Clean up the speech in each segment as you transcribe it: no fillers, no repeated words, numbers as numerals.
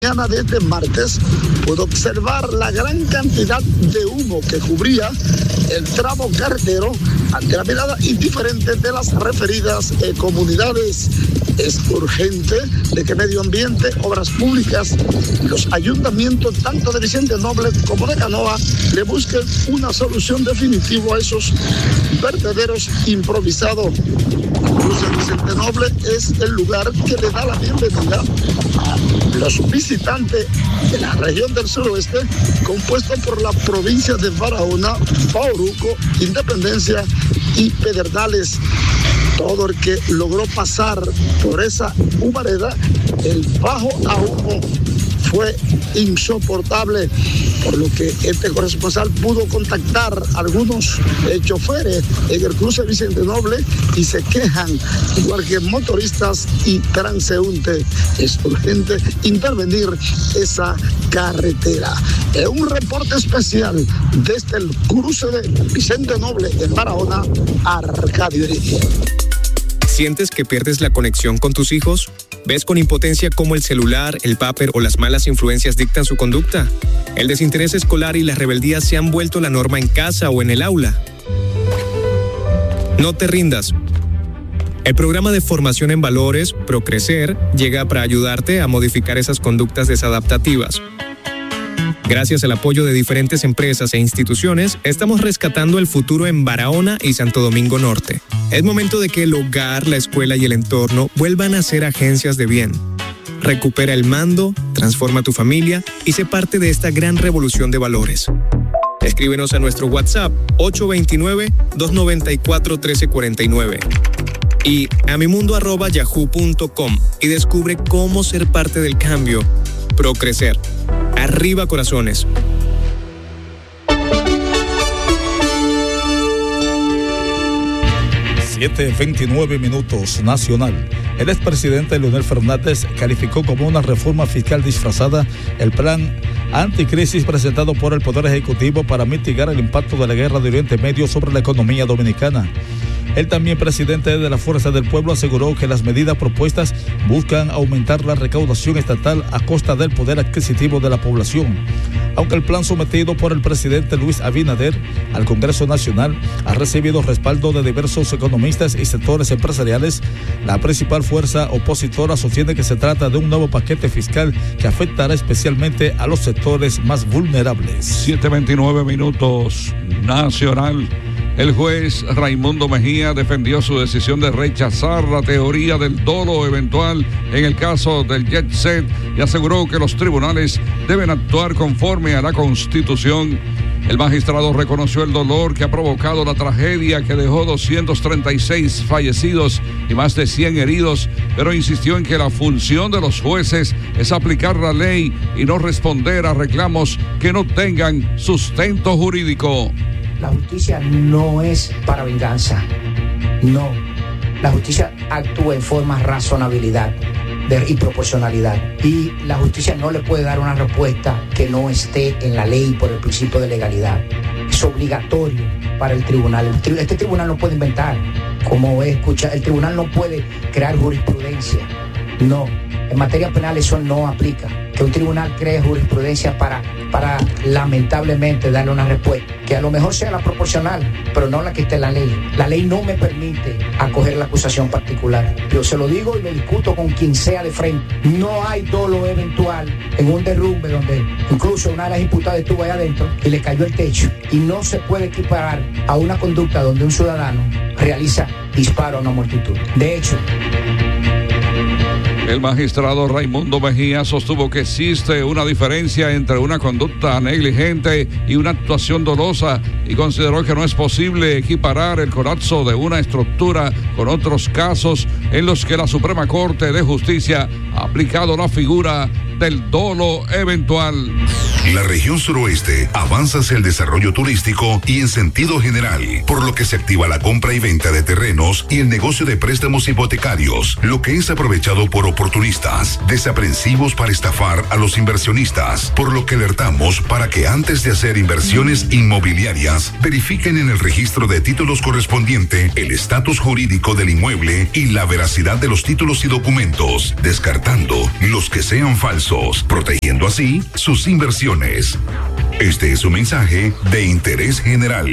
mañana de este martes pudo observar la gran cantidad de humo que cubría el tramo carretero ante la mirada indiferente de las referidas comunidades. Es urgente de que Medio Ambiente, Obras Públicas, los ayuntamientos tanto de Vicente Noble como de Canoa le busquen una solución definitiva a esos vertederos improvisados. Incluso Vicente Noble es el lugar que le da la bienvenida a los visitantes de la región del suroeste, compuesto por la provincia de Barahona, Bauruco, Independencia y Pedernales. Todo el que logró pasar por esa humareda, el bajo a humo fue insoportable, por lo que este corresponsal pudo contactar a algunos choferes en el cruce Vicente Noble y se quejan, igual que motoristas y transeúntes. Es urgente intervenir esa carretera. En un reporte especial desde el cruce de Vicente Noble en Barahona, Arcadio Heredia. ¿Sientes que pierdes la conexión con tus hijos? ¿Ves con impotencia cómo el celular, el vapor o las malas influencias dictan su conducta? ¿El desinterés escolar y la rebeldía se han vuelto la norma en casa o en el aula? No te rindas. El programa de formación en valores, Procrecer, llega para ayudarte a modificar esas conductas desadaptativas. Gracias al apoyo de diferentes empresas e instituciones, estamos rescatando el futuro en Barahona y Santo Domingo Norte. Es momento de que el hogar, la escuela y el entorno vuelvan a ser agencias de bien. Recupera el mando, transforma tu familia y sé parte de esta gran revolución de valores. Escríbenos a nuestro WhatsApp 829-294-1349 y a mimundo@yahoo.com y descubre cómo ser parte del cambio. Procrecer. Arriba corazones. 7:29 nacional. El expresidente Leonel Fernández calificó como una reforma fiscal disfrazada el plan anticrisis presentado por el Poder Ejecutivo para mitigar el impacto de la guerra de Oriente Medio sobre la economía dominicana. El también presidente de la Fuerza del Pueblo aseguró que las medidas propuestas buscan aumentar la recaudación estatal a costa del poder adquisitivo de la población. Aunque el plan sometido por el presidente Luis Abinader al Congreso Nacional ha recibido respaldo de diversos economistas y sectores empresariales, la principal fuerza opositora sostiene que se trata de un nuevo paquete fiscal que afectará especialmente a los sectores más vulnerables. 7:29 nacional. El juez Raimundo Mejía defendió su decisión de rechazar la teoría del dolo eventual en el caso del Jet Set y aseguró que los tribunales deben actuar conforme a la Constitución. El magistrado reconoció el dolor que ha provocado la tragedia que dejó 236 fallecidos y más de 100 heridos, pero insistió en que la función de los jueces es aplicar la ley y no responder a reclamos que no tengan sustento jurídico. La justicia no es para venganza, no. La justicia actúa en forma de razonabilidad y proporcionalidad. Y la justicia no le puede dar una respuesta que no esté en la ley por el principio de legalidad. Es obligatorio para el tribunal. Este tribunal no puede inventar, como escucha, el tribunal no puede crear jurisprudencia. No, en materia penal eso no aplica. Que un tribunal cree jurisprudencia para lamentablemente darle una respuesta, que a lo mejor sea la proporcional, pero no la que esté en la ley. La ley no me permite acoger la acusación particular. Yo se lo digo y lo discuto con quien sea de frente. No hay dolo eventual en un derrumbe donde incluso una de las imputadas estuvo ahí adentro y le cayó el techo. Y no se puede equiparar a una conducta donde un ciudadano realiza disparo a una multitud. De hecho, el magistrado Raimundo Mejía sostuvo que existe una diferencia entre una conducta negligente y una actuación dolosa y consideró que no es posible equiparar el colapso de una estructura con otros casos en los que la Suprema Corte de Justicia ha aplicado la figura del dolo eventual. La región suroeste avanza hacia el desarrollo turístico y en sentido general, por lo que se activa la compra y venta de terrenos y el negocio de préstamos hipotecarios, lo que es aprovechado por oportunistas, desaprensivos para estafar a los inversionistas, por lo que alertamos para que antes de hacer inversiones inmobiliarias, verifiquen en el registro de títulos correspondiente el estatus jurídico del inmueble y la veracidad de los títulos y documentos, descartando los que sean falsos, protegiendo así sus inversiones. Este es un mensaje de Interés General.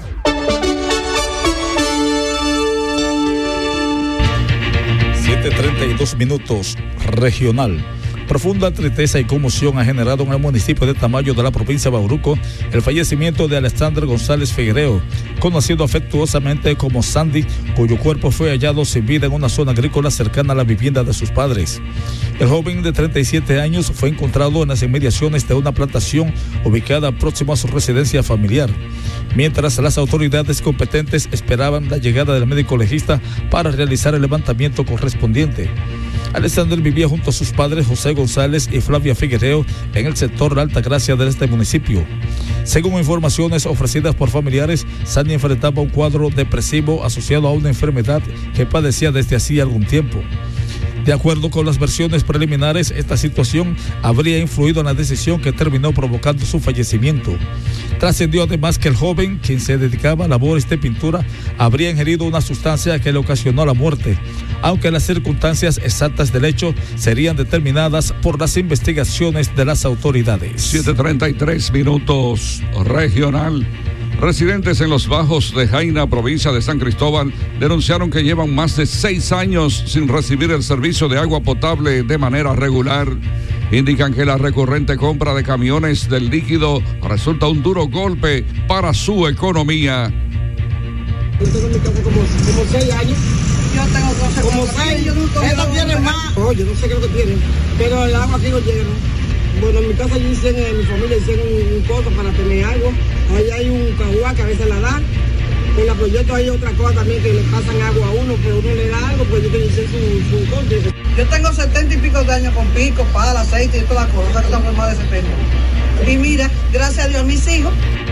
7:32 regional. Profunda tristeza y conmoción ha generado en el municipio de Tamayo de la provincia de Bauruco el fallecimiento de Alexander González Figuereo, conocido afectuosamente como Sandy, cuyo cuerpo fue hallado sin vida en una zona agrícola cercana a la vivienda de sus padres. El joven de 37 años fue encontrado en las inmediaciones de una plantación ubicada próximo a su residencia familiar, mientras las autoridades competentes esperaban la llegada del médico legista para realizar el levantamiento correspondiente. Alexander vivía junto a sus padres José González y Flavia Figuereo en el sector La Altagracia de este municipio. Según informaciones ofrecidas por familiares, Sandy enfrentaba un cuadro depresivo asociado a una enfermedad que padecía desde hacía algún tiempo. De acuerdo con las versiones preliminares, esta situación habría influido en la decisión que terminó provocando su fallecimiento. Trascendió además que el joven, quien se dedicaba a labores de pintura, habría ingerido una sustancia que le ocasionó la muerte, aunque las circunstancias exactas del hecho serían determinadas por las investigaciones de las autoridades. 7:33 regional. Residentes en los Bajos de Jaina, provincia de San Cristóbal, denunciaron que llevan más de 6 años sin recibir el servicio de agua potable de manera regular. Indican que la recurrente compra de camiones del líquido resulta un duro golpe para su economía. Yo tengo mi casa como 6 años. Yo tengo cosas como 6. Esto tiene más. Oye, no sé qué es lo que tienen, pero el agua aquí no llega. Bueno, en mi casa yo hice, en mi familia hicieron un coso para tener agua. Ahí hay un caguá que a veces la dan. En la proyecto hay otra cosa también que le pasan agua a uno, pero uno le da algo, pues yo te hice su coso. Yo tengo 70 y pico de años con pico, pala, aceite y todas las cosas, o sea que estamos más de 70. Y mira, gracias a Dios, mis hijos.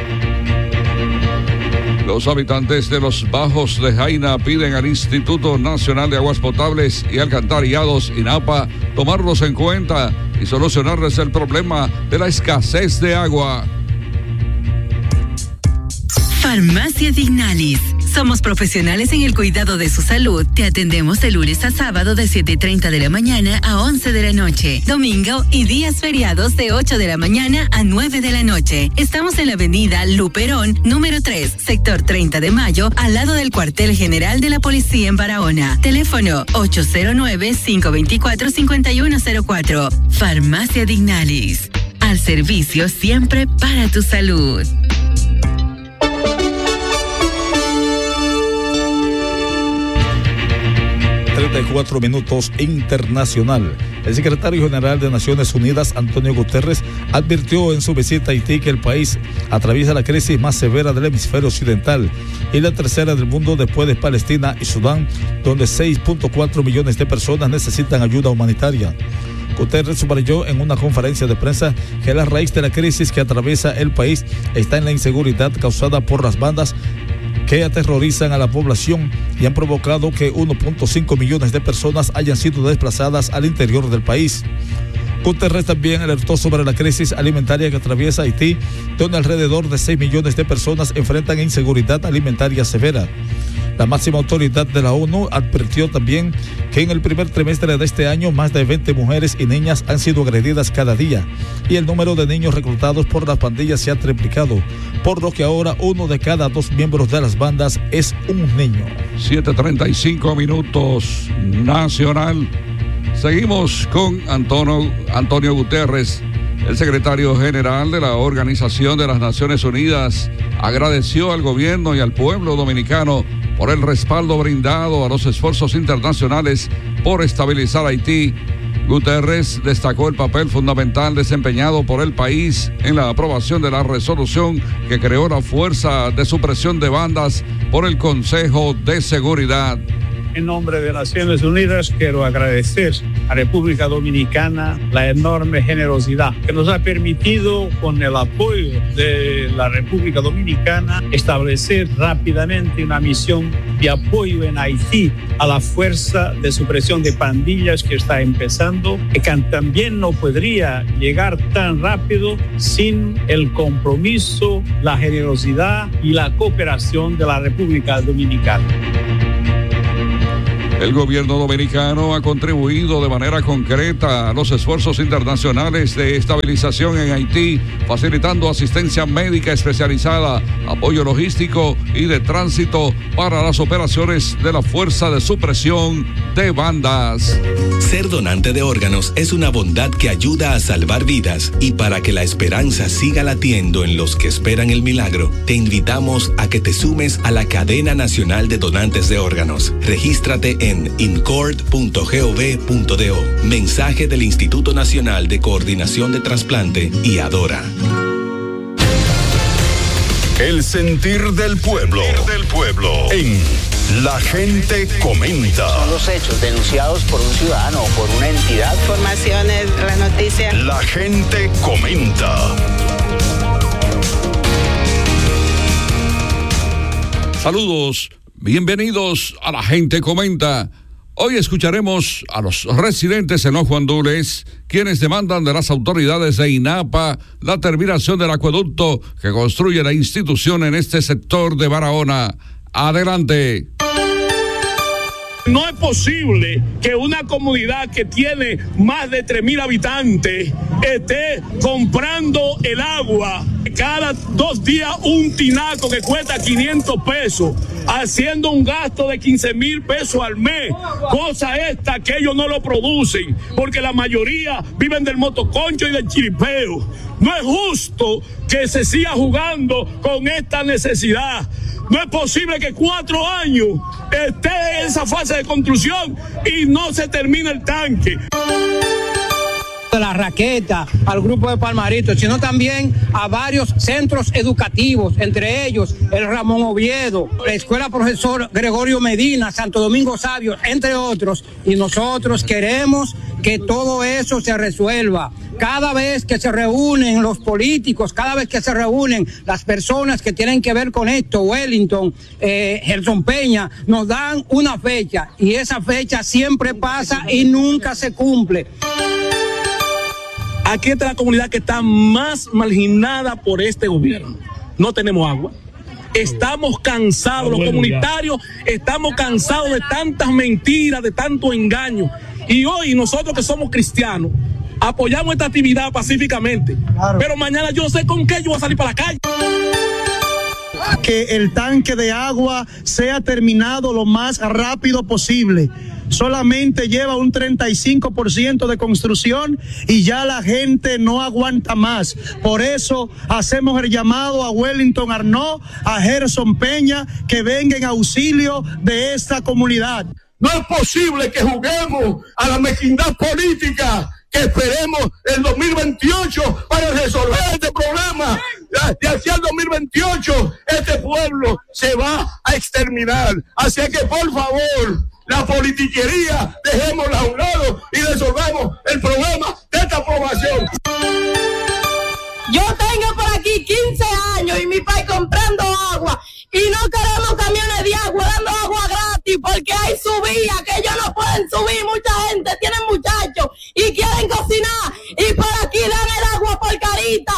Los habitantes de los Bajos de Jaina piden al Instituto Nacional de Aguas Potables y Alcantarillados, INAPA, tomarlos en cuenta y solucionarles el problema de la escasez de agua. Farmacia Dignalis. Somos profesionales en el cuidado de su salud. Te atendemos de lunes a sábado de 7:30 de la mañana a 11 de la noche. Domingo y días feriados de 8 de la mañana a 9 de la noche. Estamos en la avenida Luperón, número 3, sector 30 de Mayo, al lado del cuartel general de la policía en Barahona. Teléfono 809-524-5104. Farmacia Dignalis. Al servicio siempre para tu salud. 34 internacional. El secretario general de Naciones Unidas, Antonio Guterres, advirtió en su visita a Haití que el país atraviesa la crisis más severa del hemisferio occidental y la tercera del mundo después de Palestina y Sudán, donde 6.4 millones de personas necesitan ayuda humanitaria. Guterres subrayó en una conferencia de prensa que la raíz de la crisis que atraviesa el país está en la inseguridad causada por las bandas que aterrorizan a la población y han provocado que 1.5 millones de personas hayan sido desplazadas al interior del país. Guterres también alertó sobre la crisis alimentaria que atraviesa Haití, donde alrededor de 6 millones de personas enfrentan inseguridad alimentaria severa. La máxima autoridad de la ONU advirtió también que en el primer trimestre de este año más de 20 mujeres y niñas han sido agredidas cada día y el número de niños reclutados por las pandillas se ha triplicado, por lo que ahora 1 de cada 2 miembros de las bandas es un niño. 7:35 nacional. Seguimos con Antonio Guterres. El secretario general de la Organización de las Naciones Unidas agradeció al gobierno y al pueblo dominicano por el respaldo brindado a los esfuerzos internacionales por estabilizar Haití. Guterres destacó el papel fundamental desempeñado por el país en la aprobación de la resolución que creó la Fuerza de Supresión de Bandas por el Consejo de Seguridad. en nombre de Naciones Unidas, quiero agradecer a República Dominicana la enorme generosidad que nos ha permitido, con el apoyo de la República Dominicana, establecer rápidamente una misión de apoyo en Haití a la fuerza de supresión de pandillas que está empezando, que también no podría llegar tan rápido sin el compromiso, la generosidad y la cooperación de la República Dominicana. El gobierno dominicano ha contribuido de manera concreta a los esfuerzos internacionales de estabilización en Haití, facilitando asistencia médica especializada, apoyo logístico y de tránsito para las operaciones de la Fuerza de Supresión de Bandas. Ser donante de órganos es una bondad que ayuda a salvar vidas, y para que la esperanza siga latiendo en los que esperan el milagro, te invitamos a que te sumes a la Cadena Nacional de Donantes de Órganos. Regístrate en incord.gov.do. Mensaje del Instituto Nacional de Coordinación de Trasplante y Adora. El sentir del pueblo. En La Gente Comenta. Son los hechos denunciados por un ciudadano o por una entidad. Informaciones, las noticias. La Gente Comenta. Saludos, bienvenidos a La Gente Comenta. Hoy escucharemos a los residentes en Los Guandules, quienes demandan de las autoridades de INAPA la terminación del acueducto que construye la institución en este sector de Barahona. Adelante. No es posible que una comunidad que tiene más de 3,000 habitantes esté comprando el agua cada 2 días un tinaco que cuesta 500 pesos, haciendo un gasto de 15,000 pesos al mes, cosa esta que ellos no lo producen, porque la mayoría viven del motoconcho y del chiripeo. No es justo que se siga jugando con esta necesidad. No es posible que 4 años esté en esa fase de construcción y no se termine el tanque. De la Raqueta, al grupo de Palmarito, sino también a varios centros educativos, entre ellos el Ramón Oviedo, la Escuela Profesor Gregorio Medina, Santo Domingo Sabio, entre otros. Y nosotros queremos que todo eso se resuelva. Cada vez que se reúnen los políticos, cada vez que se reúnen las personas que tienen que ver con esto, Wellington, Gerson Peña, nos dan una fecha y esa fecha siempre pasa y nunca se cumple. Aquí está la comunidad que está más marginada por este gobierno. No tenemos agua. Estamos cansados, los comunitarios estamos cansados de tantas mentiras, de tanto engaño. Y hoy nosotros que somos cristianos apoyamos esta actividad pacíficamente. Claro. Pero mañana yo no sé con qué yo voy a salir para la calle. Que el tanque de agua sea terminado lo más rápido posible. Solamente lleva un 35% de construcción y ya la gente no aguanta más. Por eso hacemos el llamado a Wellington Arnaud, a Gerson Peña, que vengan en auxilio de esta comunidad. No es posible que juguemos a la mezquindad política, que esperemos el 2028 para resolver este problema. De hacia el 2028 este pueblo se va a exterminar. Así que por favor, la politiquería dejémosla a un lado y resolvamos el problema de esta población. Yo tengo por aquí 15 años y mi país comprando agua y no queremos camiones de agua dando agua gratis porque hay subida que ellos no pueden subir. Mucha gente tiene muchachos y quieren cocinar y por aquí dan el agua por carita.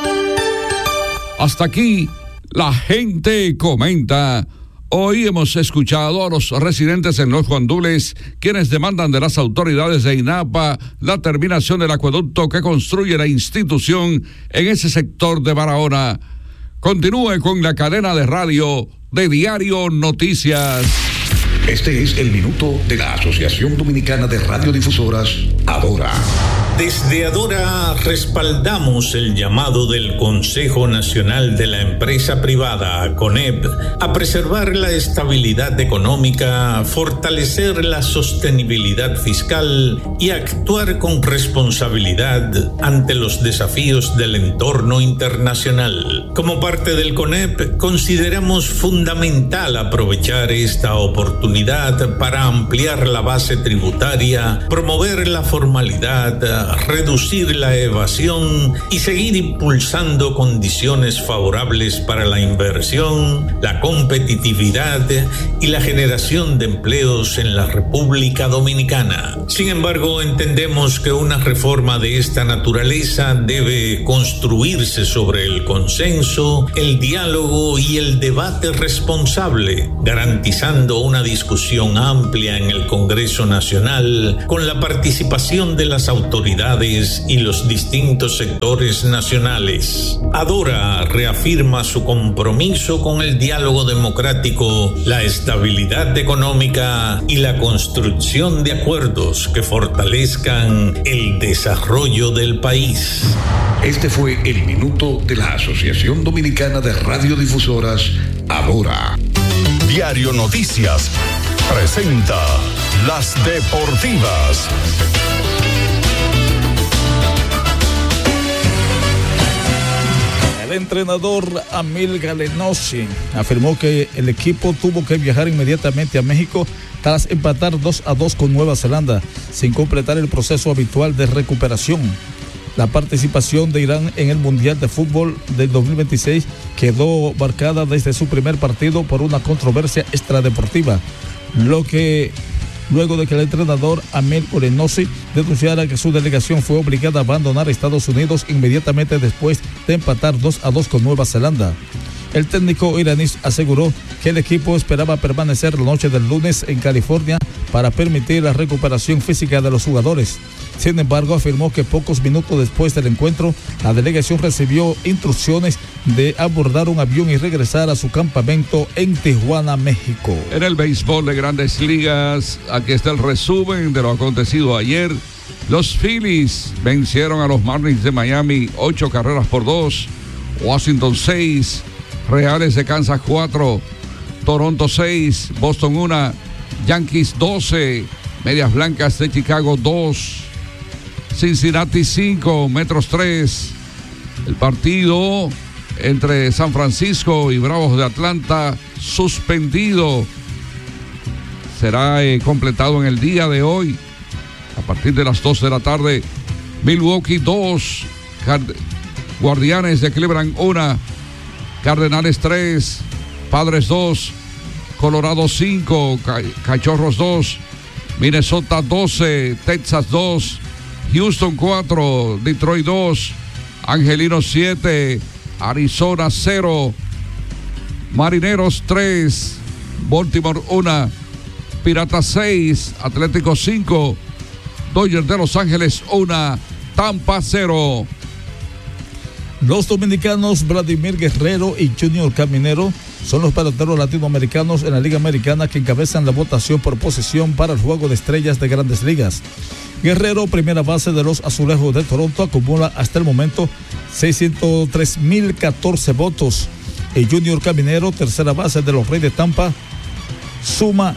Hasta aquí La Gente Comenta. Hoy hemos escuchado a los residentes en Los Guandules, quienes demandan de las autoridades de INAPA la terminación del acueducto que construye la institución en ese sector de Barahona. Continúe con la cadena de radio de Diario Noticias. Este es el minuto de la Asociación Dominicana de Radiodifusoras, Adora. Desde Adora respaldamos el llamado del Consejo Nacional de la Empresa Privada, CONEP, a preservar la estabilidad económica, fortalecer la sostenibilidad fiscal y actuar con responsabilidad ante los desafíos del entorno internacional. Como parte del CONEP, consideramos fundamental aprovechar esta oportunidad para ampliar la base tributaria, promover la formalidad, reducir la evasión y seguir impulsando condiciones favorables para la inversión, la competitividad y la generación de empleos en la República Dominicana. Sin embargo, entendemos que una reforma de esta naturaleza debe construirse sobre el consenso, el diálogo y el debate responsable, garantizando una discusión amplia en el Congreso Nacional con la participación de las autoridades y los distintos sectores nacionales. Adora reafirma su compromiso con el diálogo democrático, la estabilidad económica y la construcción de acuerdos que fortalezcan el desarrollo del país. Este fue el minuto de la Asociación Dominicana de Radiodifusoras, Adora. Diario Noticias presenta Las Deportivas. El entrenador Amil Galenosi afirmó que el equipo tuvo que viajar inmediatamente a México tras empatar 2-2 con Nueva Zelanda, sin completar el proceso habitual de recuperación. La participación de Irán en el Mundial de Fútbol del 2026 quedó marcada desde su primer partido por una controversia extradeportiva, luego de que el entrenador Amil Galenosi denunciara que su delegación fue obligada a abandonar Estados Unidos inmediatamente después de empatar 2-2 con Nueva Zelanda. El técnico iraní aseguró que el equipo esperaba permanecer la noche del lunes en California para permitir la recuperación física de los jugadores. Sin embargo, afirmó que pocos minutos después del encuentro, la delegación recibió instrucciones de abordar un avión y regresar a su campamento en Tijuana, México. En el béisbol de Grandes Ligas, aquí está el resumen de lo acontecido ayer. Los Phillies vencieron a los Marlins de Miami 8-2, Washington 6, Reales de Kansas 4, Toronto 6, Boston 1, Yankees 12, Medias Blancas de Chicago 2, Cincinnati 5, Metros 3. El partido entre San Francisco y Bravos de Atlanta suspendido será completado en el día de hoy a partir de las 2 de la tarde. Milwaukee 2, Guardianes de Cleveland 1, Cardenales 3, Padres 2, Colorado 5, Cachorros 2, Minnesota 12, Texas 2, Houston 4, Detroit 2, Angelinos 7, Arizona 0, Marineros 3, Baltimore 1, Piratas 6, Atlético 5, Dodgers de Los Ángeles 1, Tampa 0. Los dominicanos Vladimir Guerrero y Junior Caminero son los peloteros latinoamericanos en la Liga Americana que encabezan la votación por posición para el Juego de Estrellas de Grandes Ligas. Guerrero, primera base de los Azulejos de Toronto, acumula hasta el momento 603,014 votos. Y Junior Caminero, tercera base de los Reyes de Tampa, suma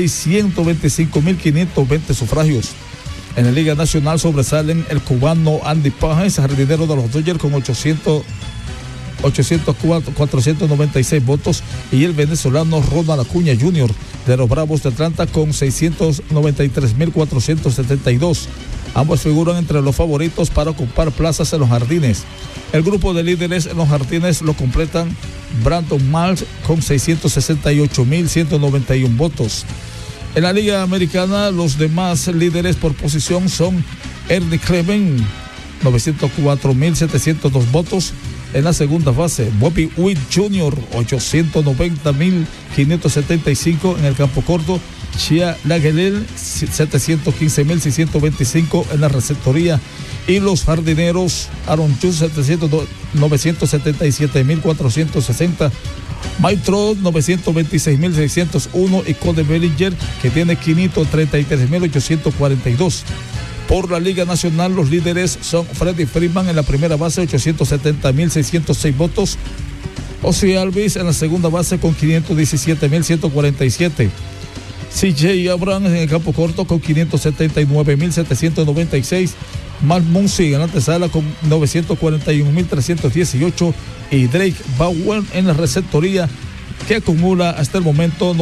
625,520 sufragios. En la Liga Nacional sobresalen el cubano Andy Páez, jardinero de los Dodgers, con 496 votos, y el venezolano Ronald Acuña Jr. de los Bravos de Atlanta con 693,472. Ambos figuran entre los favoritos para ocupar plazas en los jardines. El grupo de líderes en los jardines lo completan Brandon Marsh con 668,191 votos. En la Liga Americana, los demás líderes por posición son Ernie Clement, 904,702 votos. En la segunda base, Bobby Witt Jr., 890,575 en el campo corto. Shea Lagelel, 715,625 en la receptoría. Y los jardineros, Aaron Judge, 977,460. Mike Trout, 926,601, y Cody Bellinger, que tiene 533,842. Por la Liga Nacional, los líderes son Freddy Freeman en la primera base, 870.606 votos. Ozzie Albies en la segunda base con 517.147. CJ Abrams en el campo corto con 579.796. Mark Muncy en la antesala con 941.318. Y Drake Bauer en la receptoría, que acumula hasta el momento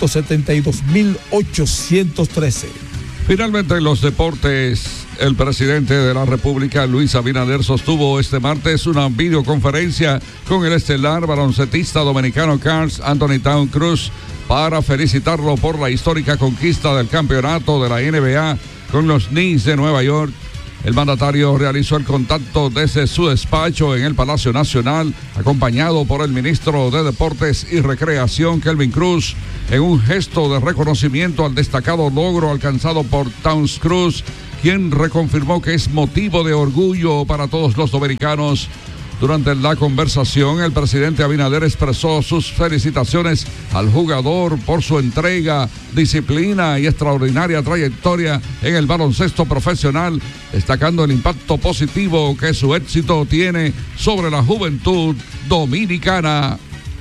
972.813. Finalmente, en los deportes, el presidente de la República, Luis Abinader, sostuvo este martes una videoconferencia con el estelar baloncetista dominicano Karl Anthony Towns Cruz para felicitarlo por la histórica conquista del campeonato de la NBA con los Knicks de Nueva York. El mandatario realizó el contacto desde su despacho en el Palacio Nacional, acompañado por el ministro de Deportes y Recreación, Kelvin Cruz, en un gesto de reconocimiento al destacado logro alcanzado por Towns Cruz, quien reconfirmó que es motivo de orgullo para todos los dominicanos. Durante la conversación, el presidente Abinader expresó sus felicitaciones al jugador por su entrega, disciplina y extraordinaria trayectoria en el baloncesto profesional, destacando el impacto positivo que su éxito tiene sobre la juventud dominicana.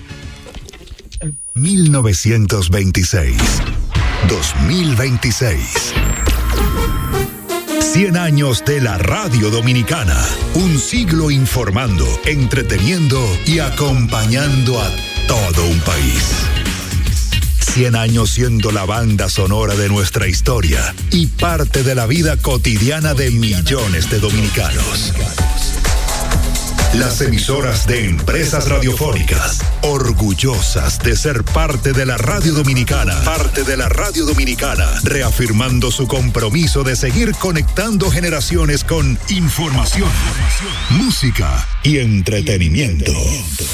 1926, 2026. 100 años de la radio dominicana, un siglo informando, entreteniendo y acompañando a todo un país. 100 años siendo la banda sonora de nuestra historia y parte de la vida cotidiana de millones de dominicanos. Las emisoras de Empresas Radiofónicas, orgullosas de ser parte de la radio dominicana, reafirmando su compromiso de seguir conectando generaciones con información, música y entretenimiento.